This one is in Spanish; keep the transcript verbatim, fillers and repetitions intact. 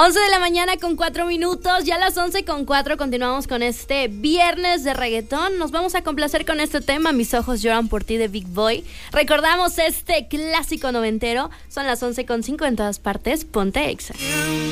once de la mañana con cuatro minutos, ya a las once con cuatro continuamos con este viernes de reggaetón. Nos vamos a complacer con este tema, Mis ojos lloran por ti, de Big Boy. Recordamos este clásico noventero. Son las once con cinco en todas partes. Ponte Exa.